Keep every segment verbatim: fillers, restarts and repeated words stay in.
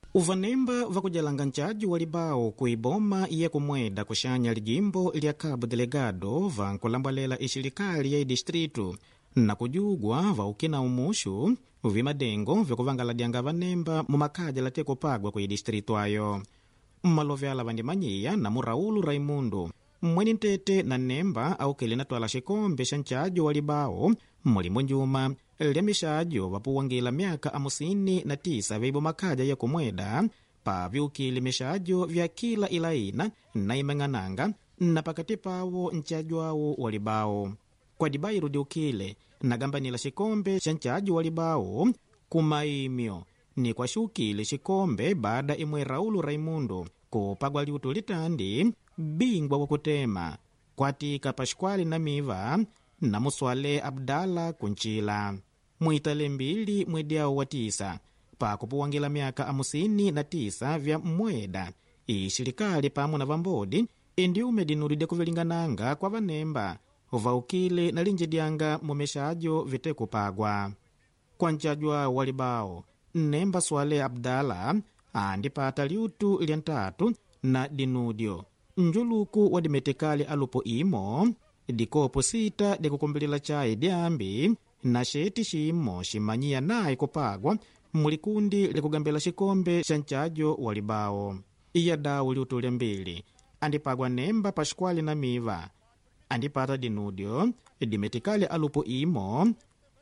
Uvanemba vakujalanga nchaji walibao kuiboma ya kumweda kushanya lijimbo lya Cabo Delegado vankulambalela ishilikali ya idistritu na kujugwa vaukina umushu vimadengo vyakuvangaladyanga vanemba mumakaja latekupagwa ku idistritu ayo. Mmalovyala vandimanyiya na Muraulu Raimundo mweni ntete na nemba aukele natwala shikombe sha nchaji walibao mulimo njuma lya mishajo vapuwangila myaka amusini na tisa veibo makaja ya kumweda pa vyukili mishajo vya kila ilaina na imang'ananga na pakati pawo nchaji wawo walibao kwa dibairu diukile na gambanila shikombe sha nchaji walibao kumaimyo ni kwa shukile shikombe baada imwe Raulu Raimundo kupagwa liutu litandi bingwa wakutema kwatika Paskwali na Miva na Muswale Abdala kunchila mwitale mbili mwediao wa tisa pa kupuwangila myaka amusini na tisa vya mweda ishilikali pamu na vambodi indi umedinuride kuvilingananga kwa vanemba uvaukile na linjidyanga mumeshajo vite kupagwa kwa nchajwa walibao nemba Swale Abdala andipata liutu lya ntatu na dinudio njuluku wa dimetekali alupo imo dikopo sita dikukumbilila chai dyambi na sheti shimo shimanyia naye kupagwa mulikundi likugambela shikombe sha nchajo walibao. Iya dawu liutu lya mbili andipagwa nemba Paskwali na Miva andipata dinudio dimetekali alupo imo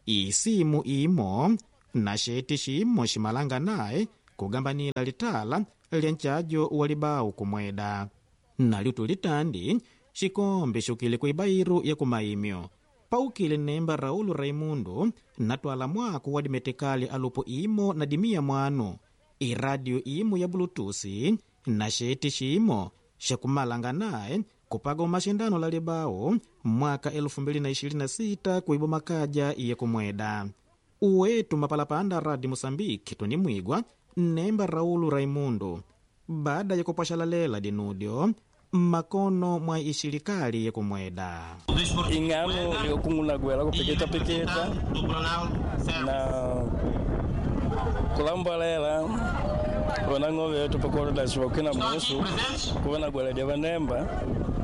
isimu imo na sheti shimo shimalanga naye kugambanila litala lya nchajo walibao kumweda na liutu litandi shikombe shukile kuibairu ya kumaimyo paukile nemba Raulu Raimundo natwala mwaku wa dimetekali alupo imo na dimia mwanu iradio imo ya bluetooth na sheti shimo shakumalanga naye kupaga mashindano lalibao mwaka elfu mbili na ishirini na sita kuibo makaja ya kumweda. Uwetu mapalapanda radi Mosambiki tuni mwigwa nemba Raulu Raimundo baada ya kupashalalela dinudio makono mwa ishilikali ya kumweda ingano yokungula gwela kupeketa peketa na kulambalela wana ngove yetu pakoro da shokina musu kuona gwela dia vanemba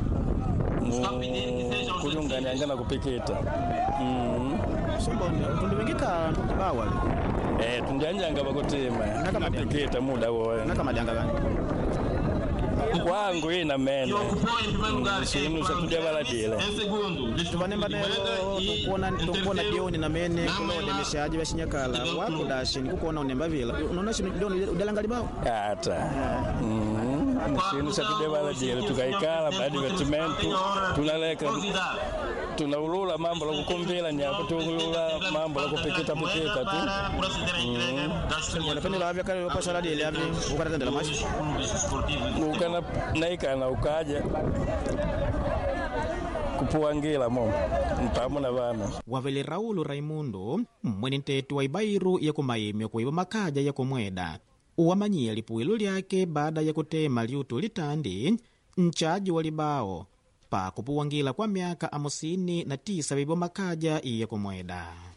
kulunganya angana kupeketa mm sombo tundu wengika bawali eh tunjanja bakutema nakama peketa muda wowe nakama dyanga gani kwangu ina mene sinu sakudia baladile tuvanemba nelo tukuona tukuona dioni na mene kulode mishaji bashinyakala wako dashi nikukuona unemba vila unaona shino dioni udalangali bao hata mm sinu sakudia baladile tukaikala baada ya timentu tunaleka tunaulula mambo la kukumbila nyapo tuulula mambo la kupeketa peketa tu mm napenda la avya kale pasha ladile avi ukatendela mashi ukana naika na ukaja kupuangila mo mpamu na vana wavele Raulu Raimundo mweni ntetu wa ibairu ya kumaimyo kuiba makaja ya kumweda uwamanyia lipuilu lyake baada ya kutema liutu litandi nchaji walibao pa kupuwangila kwa miaka amusini na tisa bibo makaja ya kumweda.